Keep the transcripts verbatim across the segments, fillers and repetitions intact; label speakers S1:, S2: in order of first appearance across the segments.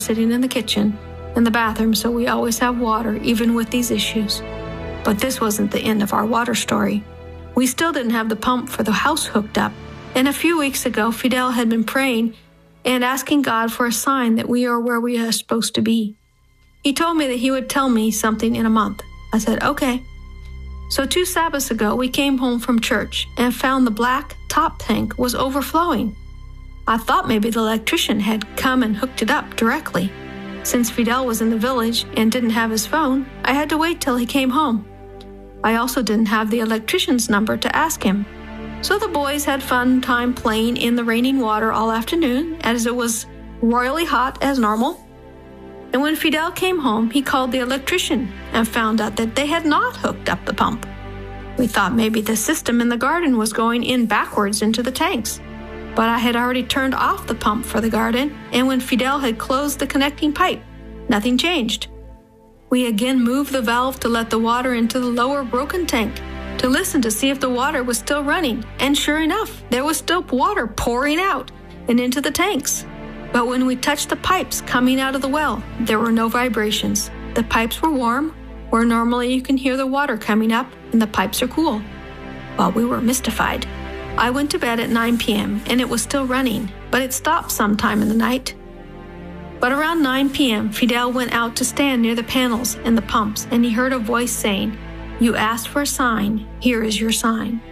S1: sitting in the kitchen and the bathroom, so we always have water, even with these issues. But this wasn't the end of our water story. We still didn't have the pump for the house hooked up. And a few weeks ago, Fidel had been praying and asking God for a sign that we are where we are supposed to be. He told me that he would tell me something in a month. I said, okay. So two Sabbaths ago, we came home from church and found the black top tank was overflowing. I thought maybe the electrician had come and hooked it up directly. Since Fidel was in the village and didn't have his phone, I had to wait till he came home. I also didn't have the electrician's number to ask him. So the boys had fun time playing in the raining water all afternoon, as it was royally hot as normal. And when Fidel came home, he called the electrician and found out that they had not hooked up the pump. We thought maybe the system in the garden was going in backwards into the tanks. But I had already turned off the pump for the garden, and when Fidel had closed the connecting pipe, nothing changed. We again moved the valve to let the water into the lower broken tank to listen to see if the water was still running, and sure enough, there was still water pouring out and into the tanks. But when we touched the pipes coming out of the well, there were no vibrations. The pipes were warm, where normally you can hear the water coming up and the pipes are cool. Well, we were mystified. I went to bed at nine p.m. and it was still running, but it stopped sometime in the night. But around nine p.m., Fidel went out to stand near the panels and the pumps, and he heard a voice saying, "You asked for a sign, here is your sign."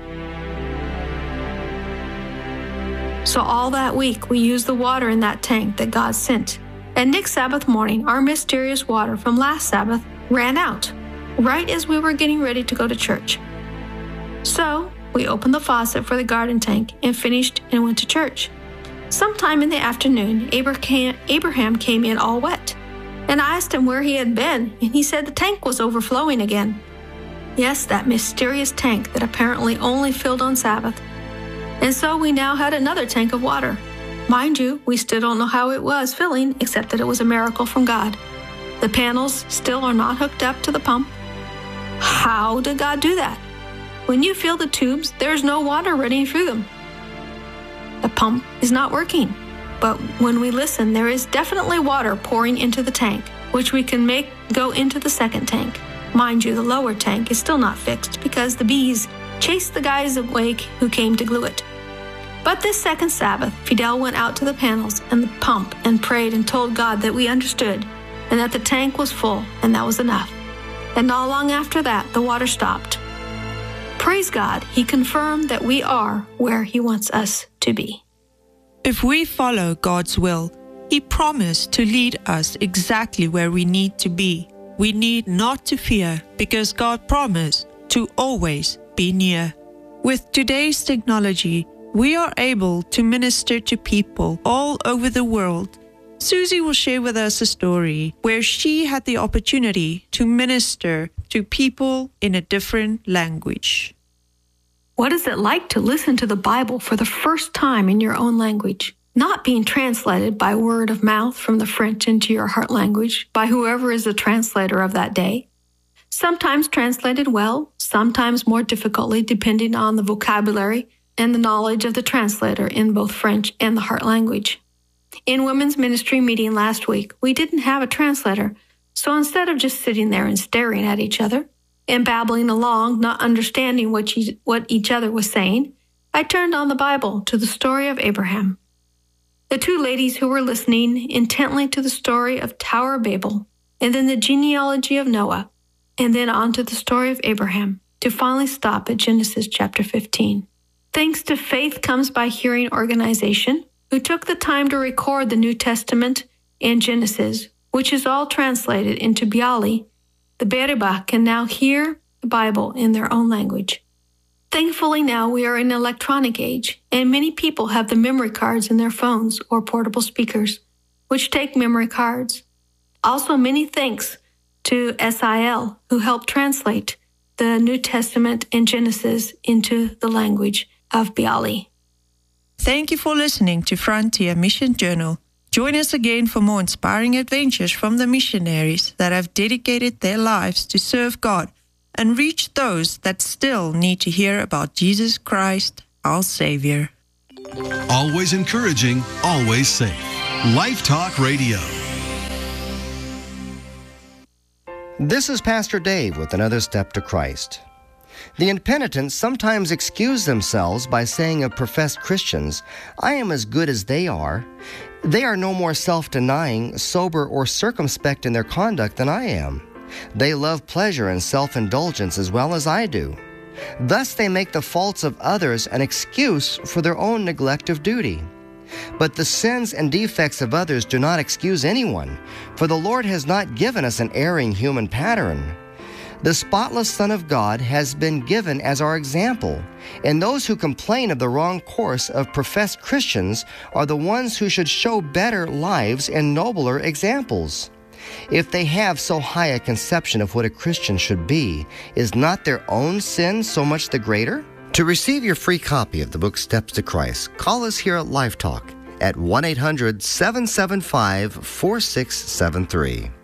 S1: So all that week, we used the water in that tank that God sent. And next Sabbath morning, our mysterious water from last Sabbath ran out, right as we were getting ready to go to church. So we opened the faucet for the garden tank and finished and went to church. Sometime in the afternoon, Abraham, Abraham came in all wet, and I asked him where he had been, and he said the tank was overflowing again. Yes, that mysterious tank that apparently only filled on Sabbath. And so we now had another tank of water. Mind you, we still don't know how it was filling, except that it was a miracle from God. The panels still are not hooked up to the pump. How did God do that? When you feel the tubes, there's no water running through them. The pump is not working. But when we listen, there is definitely water pouring into the tank, which we can make go into the second tank. Mind you, the lower tank is still not fixed because the bees chased the guys away who came to glue it. But this second Sabbath, Fidel went out to the panels and the pump and prayed and told God that we understood and that the tank was full, and that was enough. And not long after that, the water stopped. Praise God, He confirmed that we are where He wants us to be.
S2: If we follow God's will, He promised to lead us exactly where we need to be. We need not to fear because God promised to always be near. With today's technology, we are able to minister to people all over the world. Susie will share with us a story where she had the opportunity to minister to people in a different language.
S1: What is it like to listen to the Bible for the first time in your own language? Not being translated by word of mouth from the French into your heart language by whoever is the translator of that day. Sometimes translated well, sometimes more difficultly depending on the vocabulary and the knowledge of the translator in both French and the heart language. In women's ministry meeting last week, we didn't have a translator, so instead of just sitting there and staring at each other and babbling along, not understanding what, you, what each other was saying, I turned on the Bible to the story of Abraham. The two ladies who were listening intently to the story of Tower of Babel, and then the genealogy of Noah, and then on to the story of Abraham, to finally stop at Genesis chapter fifteen. Thanks to Faith Comes by Hearing organization, who took the time to record the New Testament and Genesis, which is all translated into Biali, the Bereba can now hear the Bible in their own language. Thankfully now we are in an electronic age, and many people have the memory cards in their phones or portable speakers, which take memory cards. Also, many thanks to S I L, who helped translate the New Testament and Genesis into the language of Biali.
S2: Thank you for listening to Frontier Mission Journal. Join us again for more inspiring adventures from the missionaries that have dedicated their lives to serve God and reach those that still need to hear about Jesus Christ, our Savior.
S3: Always encouraging, always safe. Life Talk Radio. This is Pastor Dave with another step to Christ. The impenitent sometimes excuse themselves by saying of professed Christians, "I am as good as they are. They are no more self-denying, sober, or circumspect in their conduct than I am. They love pleasure and self-indulgence as well as I do." Thus they make the faults of others an excuse for their own neglect of duty. But the sins and defects of others do not excuse anyone, for the Lord has not given us an erring human pattern. The spotless Son of God has been given as our example, and those who complain of the wrong course of professed Christians are the ones who should show better lives and nobler examples. If they have so high a conception of what a Christian should be, is not their own sin so much the greater? To receive your free copy of the book Steps to Christ, call us here at Life Talk at one eight hundred, seven seven five, four six seven three.